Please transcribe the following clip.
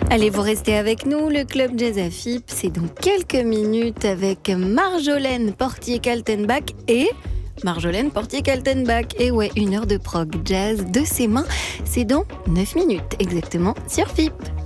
Allez, vous restez avec nous, le Club Jazz à FIP, c'est dans quelques minutes avec Marjolaine Portier-Kaltenbach et Marjolaine Portier-Kaltenbach. Et ouais, 1 heure de prog jazz de ses mains, c'est dans 9 minutes exactement sur FIP.